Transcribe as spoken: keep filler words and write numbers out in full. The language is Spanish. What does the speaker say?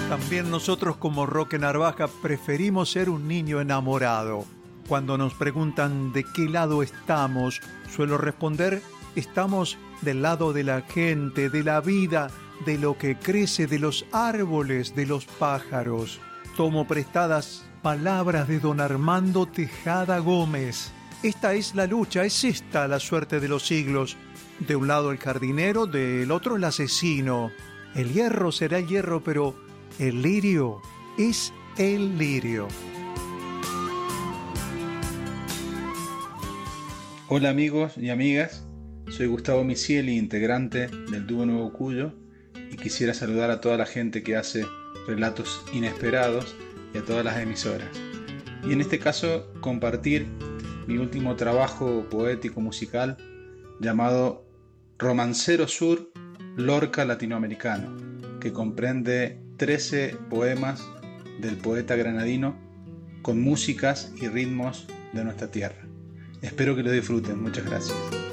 También nosotros como Roque Narvaja preferimos ser un niño enamorado. Cuando nos preguntan de qué lado estamos, suelo responder, estamos del lado de la gente, de la vida, de lo que crece, de los árboles, de los pájaros. Tomo prestadas palabras de don Armando Tejada Gómez. Esta es la lucha, es esta la suerte de los siglos. De un lado el jardinero, del otro el asesino. El hierro será el hierro, pero el lirio es el lirio. Hola amigos y amigas, soy Gustavo Misieli, integrante del dúo Nuevo Cuyo, y quisiera saludar a toda la gente que hace relatos inesperados y a todas las emisoras. Y en este caso compartir mi último trabajo poético musical llamado Romancero Sur, Lorca Latinoamericano, que comprende trece poemas del poeta granadino con músicas y ritmos de nuestra tierra. Espero que lo disfruten. Muchas gracias.